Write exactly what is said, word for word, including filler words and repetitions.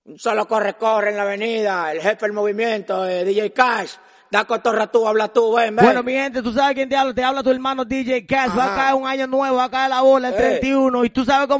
Un solo corre, corre en la avenida, el jefe del movimiento, eh, D J Cash. Da cotorra tú, habla tú, ven, ven. Bueno, mi gente, tú sabes quién te habla, te habla tu hermano D J Cash. Ajá. Va a caer un año nuevo, va a caer la bola el hey. treinta y uno, y tú sabes cómo